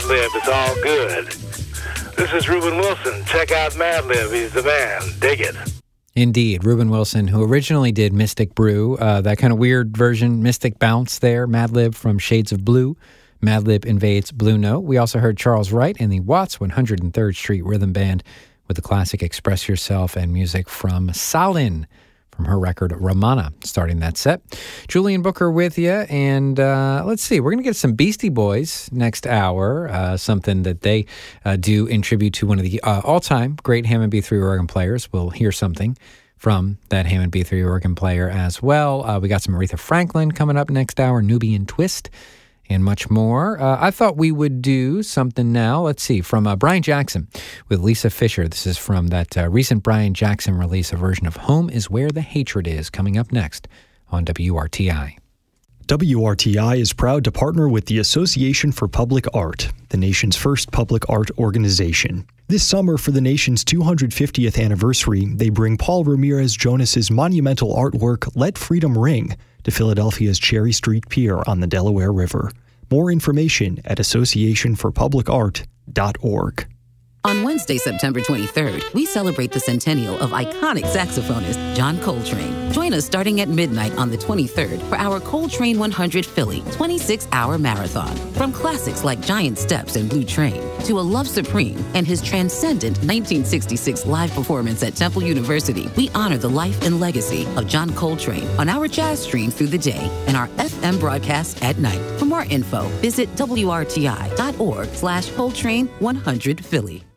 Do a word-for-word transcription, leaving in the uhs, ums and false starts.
Madlib. It's all good. This is Reuben Wilson. Check out Madlib. He's the man. Dig it. Indeed. Reuben Wilson, who originally did Mystic Brew, uh, that kind of weird version, Mystic Bounce there, Madlib from Shades of Blue. Madlib invades Blue Note. We also heard Charles Wright and the Watts one hundred third Street Rhythm Band with the classic Express Yourself and music from Salin from her record Ramana, starting that set. Julian Booker with you, and uh, let's see, we're going to get some Beastie Boys next hour, uh, something that they uh, do in tribute to one of the uh, all-time great Hammond B three organ players. We'll hear something from that Hammond B three organ player as well. Uh, we got some Aretha Franklin coming up next hour, Nubian Twist, and much more. Uh, I thought we would do something now. Let's see, from uh, Brian Jackson with Lisa Fisher. This is from that uh, recent Brian Jackson release, a version of Home is Where the Hatred Is, coming up next on W R T I. W R T I is proud to partner with the Association for Public Art, the nation's first public art organization. This summer, for the nation's two hundred fiftieth anniversary, they bring Paul Ramirez Jonas's monumental artwork, Let Freedom Ring, to Philadelphia's Cherry Street Pier on the Delaware River. More information at association for public art dot org. On Wednesday, September twenty-third, we celebrate the centennial of iconic saxophonist John Coltrane. Join us starting at midnight on the twenty-third for our Coltrane one hundred Philly twenty-six hour marathon. From classics like Giant Steps and Blue Train to A Love Supreme and his transcendent nineteen sixty-six live performance at Temple University, we honor the life and legacy of John Coltrane on our jazz stream through the day and our F M broadcast at night. For more info, visit W R T I dot org slash Coltrane one hundred Philly.